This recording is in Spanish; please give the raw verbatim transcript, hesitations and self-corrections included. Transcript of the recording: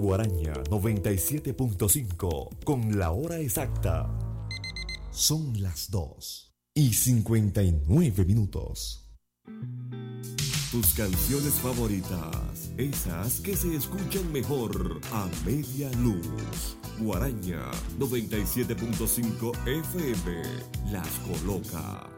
Guaraña noventa y siete punto cinco con la hora exacta. Son las dos y cincuenta y nueve minutos. Tus canciones favoritas, esas que se escuchan mejor a media luz. Guaraña noventa y siete punto cinco F M las coloca.